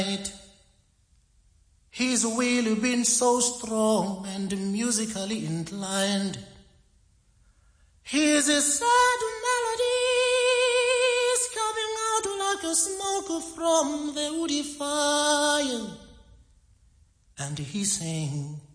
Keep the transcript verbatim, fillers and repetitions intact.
His will been so strong and musically inclined. His sad melodies coming out like a smoke from the woody fire. And he sang